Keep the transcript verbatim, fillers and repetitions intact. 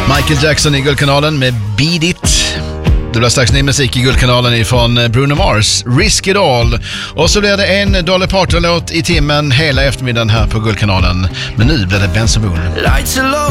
Michael Jackson i Guldkanalen med Beat It. Det blir strax ny musik i Guldkanalen ifrån Bruno Mars, Risk It All. Och så blir det en Dolly Parton-låt i timmen hela eftermiddagen här på Guldkanalen. Men nu blir det Ben Saboon.